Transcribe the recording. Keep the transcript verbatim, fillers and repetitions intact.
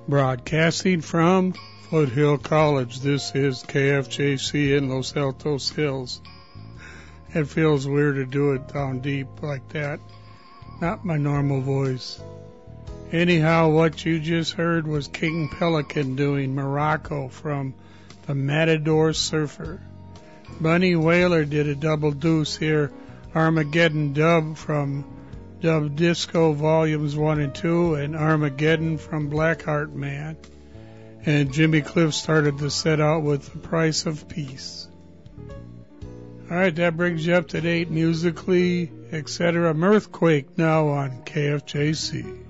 Broadcasting from Foothill College, this is K F J C in Los Altos Hills. It feels weird to do it down deep like that. Not my normal voice. Anyhow, what you just heard was King Pelican doing Morocco from the Matador Surfer. Bunny Wailer did a double deuce here, Armageddon Dub from Dub Disco Volumes one and two, and Armageddon from Blackheart Man. And Jimmy Cliff started the set out with The Price of Peace. Alright, that brings you up to date musically, et cetera. Mirthquake now on K F J C.